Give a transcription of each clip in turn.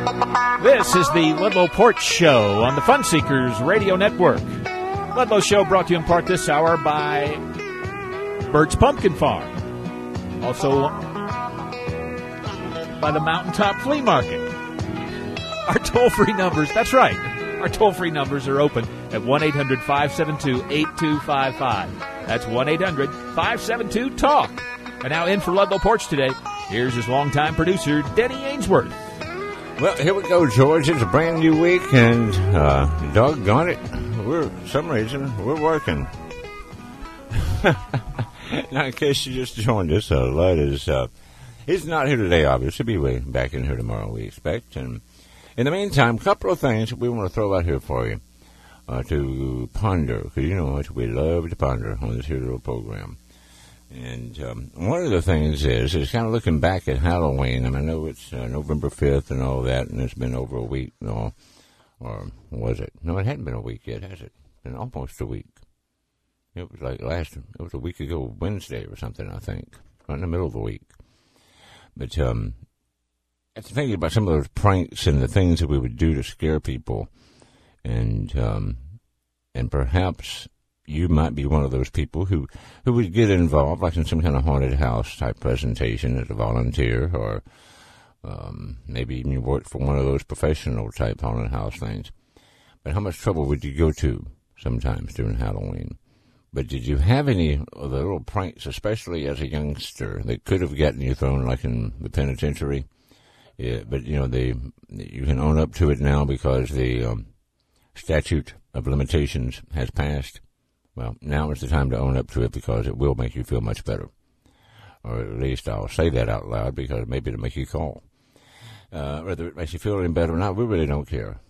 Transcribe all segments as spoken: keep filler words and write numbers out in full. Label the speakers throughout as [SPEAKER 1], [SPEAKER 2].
[SPEAKER 1] This is the Ludlow Porch Show on the Fun Seekers Radio Network. Ludlow Show brought to you in part this hour by Bert's Pumpkin Farm. Also by the Mountaintop Flea Market. Our toll-free numbers, that's right, our toll-free numbers are open at one eight hundred five seven two eight two five five. That's one eight hundred five seven two talk. And now in for Ludlow Porch today, here's his longtime producer, Denny Ainsworth.
[SPEAKER 2] Well, here we go, George. It's a brand new week, and uh, doggone it, we're, for some reason, we're working. Now, in case you just joined us, uh, Lud is, uh, he's not here today, obviously. He'll be back in here tomorrow, we expect. And in the meantime, a couple of things we want to throw out here for you uh, to ponder, because you know what we love to ponder on this here little program. And um, one of the things is, is kind of looking back at Halloween. I mean, I know it's uh, November fifth and all that, and it's been over a week, you know, or was it? No, it hadn't been a week yet, has it? It's been almost a week. It was like last, it was a week ago Wednesday or something, I think, right in the middle of the week. But um, after thinking about some of those pranks and the things that we would do to scare people, and um, and perhaps you might be one of those people who, who would get involved, like in some kind of haunted house type presentation as a volunteer, or um, maybe even you worked for one of those professional type haunted house things. But how much trouble would you go to sometimes during Halloween? But did you have any of the little pranks, especially as a youngster, that could have gotten you thrown like in the penitentiary? Yeah, but, you know, they, you can own up to it now because the um, statute of limitations has passed. Well, now is the time to own up to it because it will make you feel much better. Or at least I'll say that out loud because maybe it'll make you call. Uh, whether it makes you feel any better or not, we really don't care.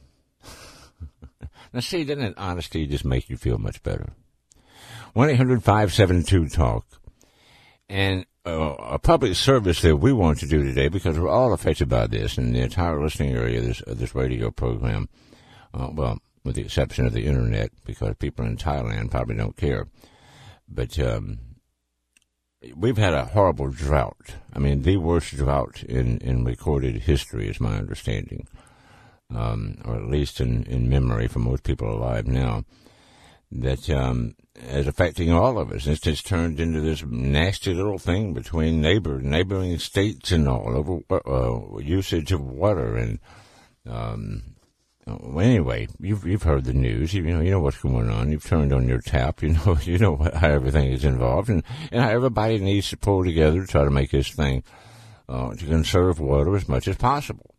[SPEAKER 2] Now, see, doesn't honesty just make you feel much better? one eight hundred five seven two talk. And uh, a public service that we want to do today, because we're all affected by this, and the entire listening area of this, of this radio program, uh, well, with the exception of the internet, because people in Thailand probably don't care. But um, we've had a horrible drought. I mean, the worst drought in, in recorded history is my understanding, um, or at least in, in memory for most people alive now, that um, is affecting all of us. It's just turned into this nasty little thing between neighbor, neighboring states and all over uh, usage of water and um Well, anyway, you've you've heard the news. You, you know you know what's going on. You've turned on your tap. You know you know how everything is involved, and, and how everybody needs to pull together to try to make this thing uh, to conserve water as much as possible.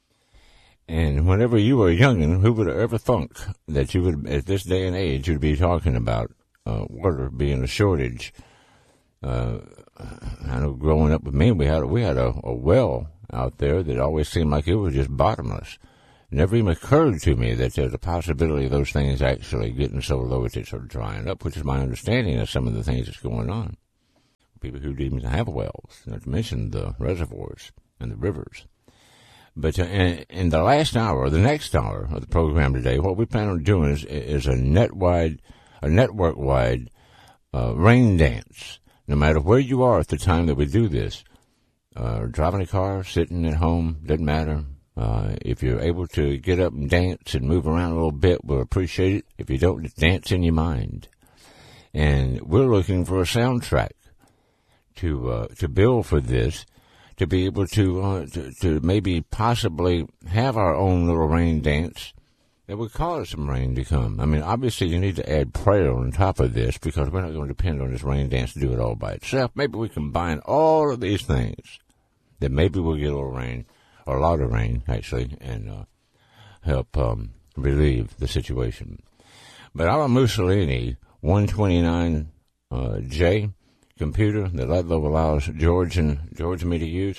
[SPEAKER 2] And whenever you were a youngin', who would have ever thunk that you would, at this day and age, you'd be talking about uh, water being a shortage? Uh, I know growing up with me, we had we had a, a well out there that always seemed like it was just bottomless. Never even occurred to me that there's a possibility of those things actually getting so low that they start drying up, which is my understanding of some of the things that's going on. People who didn't even have wells, not to mention the reservoirs and the rivers. But uh, in, in the last hour, the next hour of the program today, what we plan on doing is, is a net-wide, a network-wide uh, rain dance. No matter where you are at the time that we do this, uh, driving a car, sitting at home, doesn't matter. Uh, if you're able to get up and dance and move around a little bit, we'll appreciate it. If you don't, just dance in your mind. And we're looking for a soundtrack to uh, to build for this, to be able to, uh, to to maybe possibly have our own little rain dance that would cause some rain to come. I mean, obviously you need to add prayer on top of this because we're not going to depend on this rain dance to do it all by itself. Maybe we combine all of these things that maybe we'll get a little rain, or a lot of rain, actually, and uh, help um, relieve the situation. But our Mussolini one twenty-nine uh, J computer that Ludlow allows George and George and me to use,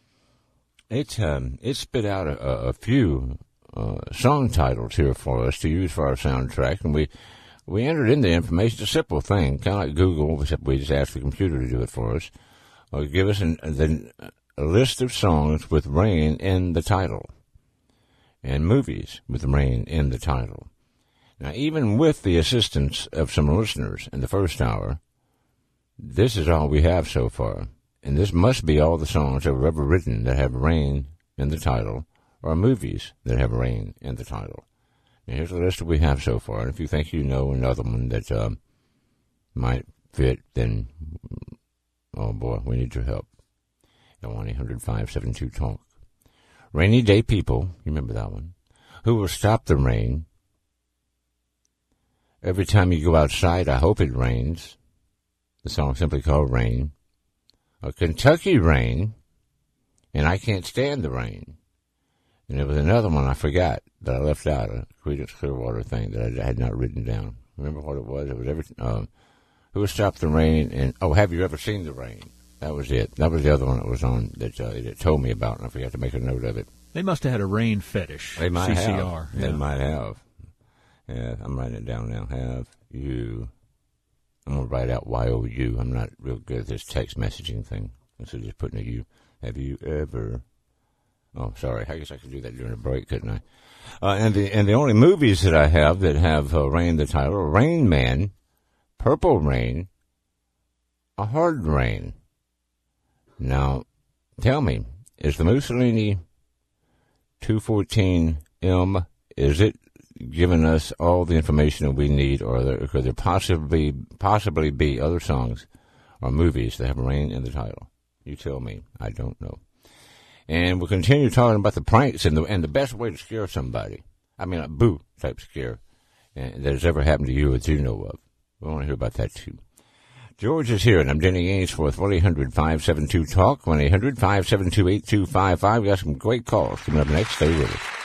[SPEAKER 2] it, um, it spit out a, a few uh, song titles here for us to use for our soundtrack, and we we entered in the information. It's a simple thing, kind of like Google, except we just asked the computer to do it for us, or give us an, the, a list of songs with rain in the title, and movies with rain in the title. Now, even with the assistance of some listeners in the first hour, this is all we have so far. And this must be all the songs that were ever written that have rain in the title, or movies that have rain in the title. Now, here's the list that we have so far. And if you think you know another one that uh, might fit, then, oh boy, we need your help. At one eight hundred five seven two talk. Rainy Day People, you remember that one, Who Will Stop the Rain. Every Time You Go Outside, I Hope It Rains. The song simply called Rain. A Kentucky Rain, and I Can't Stand the Rain. And there was another one I forgot that I left out, a Creedence Clearwater thing that I had not written down. Remember what it was? It was every, uh, Who Will Stop the Rain, and, oh, Have You Ever Seen the Rain? That was it. That was the other one that was on that uh, it told me about, and I forgot to make a note of it.
[SPEAKER 1] They must have had a rain fetish.
[SPEAKER 2] They might
[SPEAKER 1] C C R.
[SPEAKER 2] have.
[SPEAKER 1] Yeah.
[SPEAKER 2] They might have. Yeah, I'm writing it down now. Have you? I'm going to write out Y O U. I'm not real good at this text messaging thing. So just putting a U. Have you ever? Oh, sorry. I guess I could do that during a break, couldn't I? Uh, and the and the only movies that I have that have uh, Rain the title are Rain Man, Purple Rain, A Hard Rain. Now, tell me, is the Mussolini two fourteen M, is it giving us all the information that we need, or there, could there possibly possibly be other songs or movies that have Rain in the title? You tell me. I don't know. And we'll continue talking about the pranks and the and the best way to scare somebody. I mean, a boo type scare that has ever happened to you that you know of. We want to hear about that too. George is here, and I'm Denny Ainsworth. one eight hundred five seven two talk, one eight hundred five seven two eight two five five. We got some great calls coming up next. Stay with us.